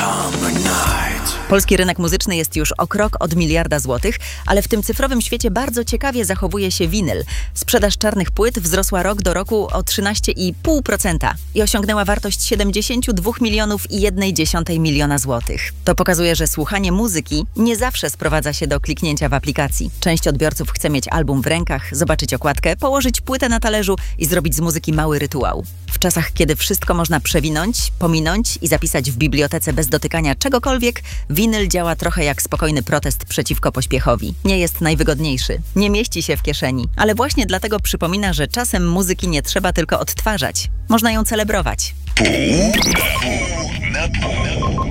Polski rynek muzyczny jest już o krok od miliarda złotych, ale w tym cyfrowym świecie bardzo ciekawie zachowuje się winyl. Sprzedaż czarnych płyt wzrosła rok do roku o 13,5% i osiągnęła wartość 72,1 miliona złotych. To pokazuje, że słuchanie muzyki nie zawsze sprowadza się do kliknięcia w aplikacji. Część odbiorców chce mieć album w rękach, zobaczyć okładkę, położyć płytę na talerzu i zrobić z muzyki mały rytuał. W czasach, kiedy wszystko można przewinąć, pominąć i zapisać w bibliotece bez dotykania czegokolwiek, winyl działa trochę jak spokojny protest przeciwko pośpiechowi. Nie jest najwygodniejszy, nie mieści się w kieszeni, ale właśnie dlatego przypomina, że czasem muzyki nie trzeba tylko odtwarzać. Można ją celebrować. Pół na pół.